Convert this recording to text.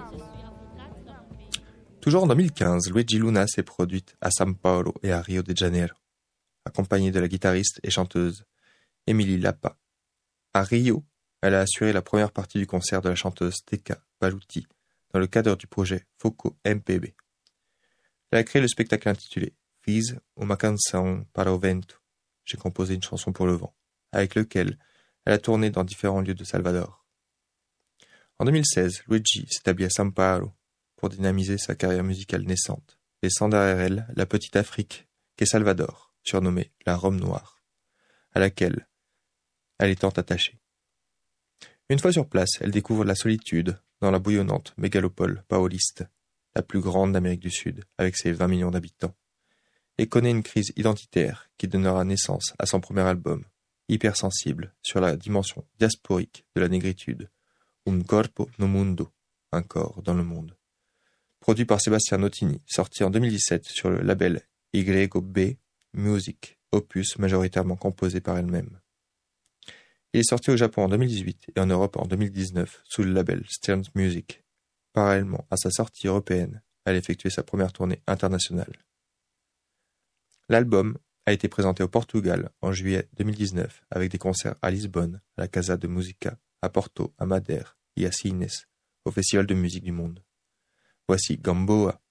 Toujours en 2015, Luigi Luna s'est produite à São Paulo et à Rio de Janeiro, accompagnée de la guitariste et chanteuse Emily Lapa. À Rio, elle a assuré la première partie du concert de la chanteuse Teca Baluti dans le cadre du projet Foco MPB. Elle a créé le spectacle intitulé Fiz uma canção para o vento, j'ai composé une chanson pour le vent, avec lequel elle a tourné dans différents lieux de Salvador. En 2016, Luigi s'établit à São Paulo pour dynamiser sa carrière musicale naissante, laissant derrière elle la petite Afrique qu'est Salvador, surnommée la Rome noire, à laquelle elle est tant attachée. Une fois sur place, elle découvre la solitude dans la bouillonnante mégalopole pauliste, la plus grande d'Amérique du Sud, avec ses 20 millions d'habitants, et connaît une crise identitaire qui donnera naissance à son premier album, hypersensible sur la dimension diasporique de la négritude, Un corpo no mundo, un corps dans le monde. Produit par Sébastien Notini, sorti en 2017 sur le label YB Music, opus majoritairement composé par elle-même. Il est sorti au Japon en 2018 et en Europe en 2019 sous le label Stearns Music. Parallèlement à sa sortie européenne, elle effectuait sa première tournée internationale. L'album a été présenté au Portugal en juillet 2019 avec des concerts à Lisbonne, à la Casa de Música, à Porto, à Madère et à Sines, au Festival de musique du monde. Voici Gamboa.